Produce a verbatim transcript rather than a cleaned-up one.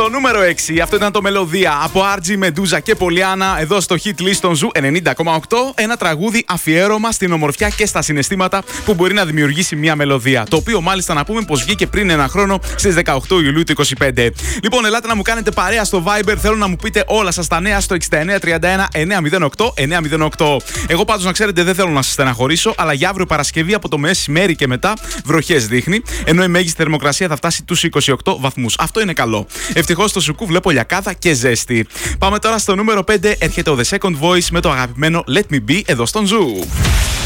Στο νούμερο έξι, αυτό ήταν το Μελωδία από Άρτζι, Μεντούζα και Πολιάνα. Εδώ στο hit list των Ζου ενενήντα κόμμα οκτώ. Ένα τραγούδι αφιέρωμα στην ομορφιά και στα συναισθήματα που μπορεί να δημιουργήσει μια μελωδία. Το οποίο μάλιστα να πούμε πως βγήκε πριν ένα χρόνο στις δεκαοκτώ Ιουλίου του είκοσι πέντε. Λοιπόν, ελάτε να μου κάνετε παρέα στο Viber. Θέλω να μου πείτε όλα σας τα νέα στο εξήντα εννέα τριάντα ένα εννιακόσια οκτώ εννιακόσια οκτώ. Εγώ πάντως να ξέρετε δεν θέλω να σας στεναχωρήσω, αλλά για αύριο Παρασκευή από το μεσημέρι και μετά βροχές δείχνει. Ενώ η μέγιστη θερμοκρασία θα φτάσει τους είκοσι οκτώ βαθμούς. Αυτό είναι καλό. Ευτυχώς στο Σουκού βλέπω λιακάδα και ζέστη. Πάμε τώρα στο νούμερο πέντε. Έρχεται ο The Second Voice με το αγαπημένο Let Me Be εδώ στον Ζου.